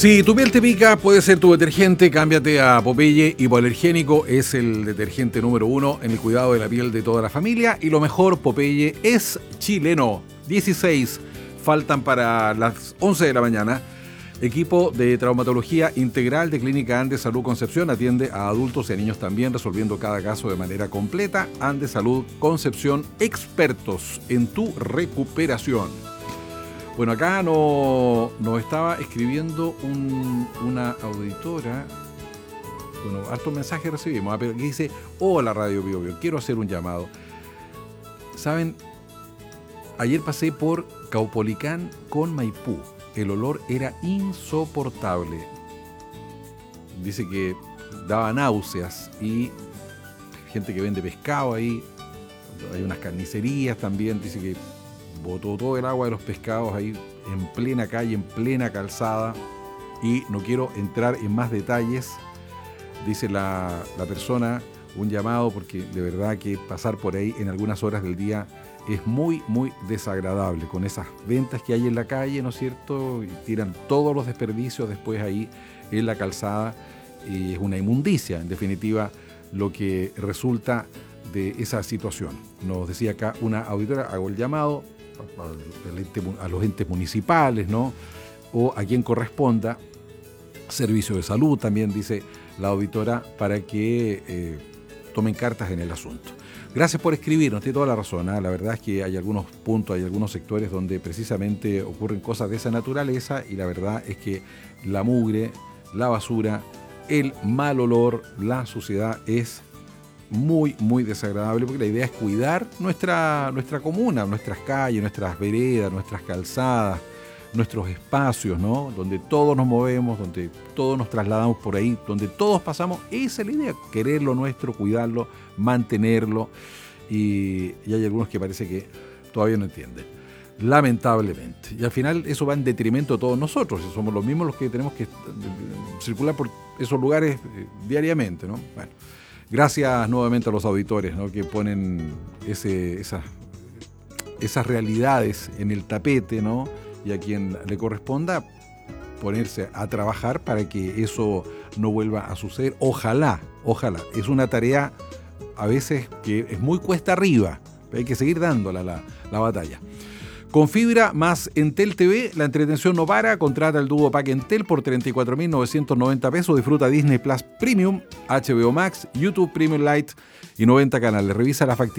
Si tu piel te pica, puede ser tu detergente. Cámbiate a Popeye. Hipoalergénico es el detergente número 1 en el cuidado de la piel de toda la familia. Y lo mejor, Popeye es chileno. 16 faltan para las 11 de la mañana. Equipo de traumatología integral de Clínica Andes Salud Concepción atiende a adultos y a niños también, resolviendo cada caso de manera completa. Andes Salud Concepción, expertos en tu recuperación. Bueno, acá nos estaba escribiendo una auditora. Bueno, hartos mensajes recibimos, pero que dice: hola Radio Bio Bio, quiero hacer un llamado. ¿Saben? Ayer pasé por Caupolicán con Maipú. El olor era insoportable. Dice que daba náuseas y gente que vende pescado ahí. Hay unas carnicerías también. Dice que botó todo el agua de los pescados ahí en plena calle, en plena calzada. Y no quiero entrar en más detalles. Dice la persona, un llamado, porque de verdad que pasar por ahí en algunas horas del día es muy, muy desagradable, con esas ventas que hay en la calle, ¿no es cierto? Y tiran todos los desperdicios después ahí en la calzada, y es una inmundicia, en definitiva, lo que resulta de esa situación. Nos decía acá una auditora, hago el llamado a los entes municipales, ¿no? O a quien corresponda, servicio de salud también, dice la auditora, para que tomen cartas en el asunto. Gracias por escribirnos, tiene toda la razón, ¿eh? La verdad es que hay algunos puntos, hay algunos sectores donde precisamente ocurren cosas de esa naturaleza, y la verdad es que la mugre, la basura, el mal olor, la suciedad es muy, muy desagradable, porque la idea es cuidar nuestra comuna, nuestras calles, nuestras veredas, nuestras calzadas, nuestros espacios, ¿no? Donde todos nos movemos, donde todos nos trasladamos por ahí, donde todos pasamos. Esa es la idea, querer lo nuestro, cuidarlo, mantenerlo, y hay algunos que parece que todavía no entienden, lamentablemente. Y al final eso va en detrimento de todos nosotros, somos los mismos los que tenemos que circular por esos lugares diariamente, ¿no? Bueno, gracias nuevamente a los auditores, ¿no? Que ponen esas realidades en el tapete, ¿no? Y a quien le corresponda ponerse a trabajar para que eso no vuelva a suceder. Ojalá. Es una tarea a veces que es muy cuesta arriba, pero hay que seguir dándola la batalla. Con fibra más Entel TV, la entretención no para. Contrata el dúo pack Entel por 34.990 pesos. Disfruta Disney Plus Premium, HBO Max, YouTube Premium Lite y 90 canales. Revisa la factibilidad